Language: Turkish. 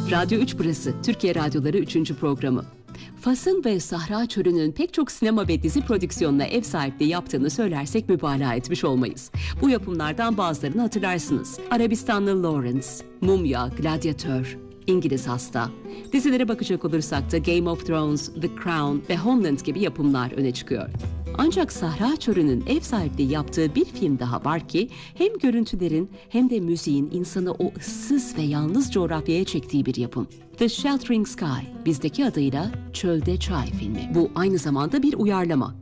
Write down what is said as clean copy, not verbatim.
Radyo 3 burası, Türkiye Radyoları 3. programı. Fas'ın ve Sahra Çölü'nün pek çok sinema ve dizi prodüksiyonuna ev sahipliği yaptığını söylersek mübalağa etmiş olmayız. Bu yapımlardan bazılarını hatırlarsınız. Arabistanlı Lawrence, Mumya, Gladyatör, İngiliz Hasta. Dizilere bakacak olursak da Game of Thrones, The Crown ve Homeland gibi yapımlar öne çıkıyor. Ancak Sahra Çölü'nün ev sahipliği yaptığı bir film daha var ki hem görüntülerin hem de müziğin insanı o ıssız ve yalnız coğrafyaya çektiği bir yapım. The Sheltering Sky, bizdeki adıyla Çölde Çay filmi. Bu aynı zamanda bir uyarlama.